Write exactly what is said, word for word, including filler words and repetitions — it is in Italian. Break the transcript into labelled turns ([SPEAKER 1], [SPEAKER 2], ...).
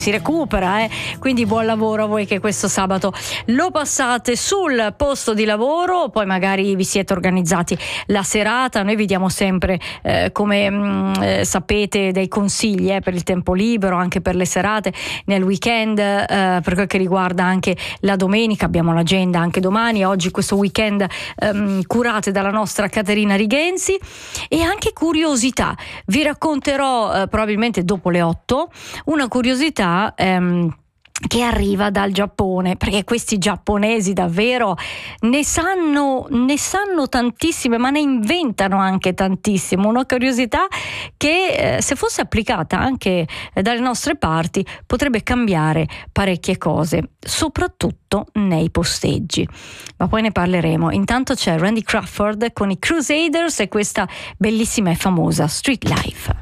[SPEAKER 1] si recupera, eh? Quindi buon lavoro a voi che questo sabato lo passate sul posto di lavoro, poi magari vi siete organizzati la serata. Noi vi diamo sempre, eh, come mh, eh, sapete, dei consigli eh, per il tempo libero, anche per le serate, nel weekend, eh, per quel che riguarda anche la domenica. Abbiamo l'agenda anche domani, oggi questo weekend ehm, curate dalla nostra Caterina Righenzi, e anche curiosità. Vi racconterò eh, probabilmente dopo le otto una curiosità Ehm, che arriva dal Giappone, perché questi giapponesi davvero ne sanno, ne sanno tantissime, ma ne inventano anche tantissimo. Una curiosità che eh, se fosse applicata anche eh, dalle nostre parti potrebbe cambiare parecchie cose, soprattutto nei posteggi. Ma poi ne parleremo. Intanto c'è Randy Crawford con i Crusaders e questa bellissima e famosa Street Life.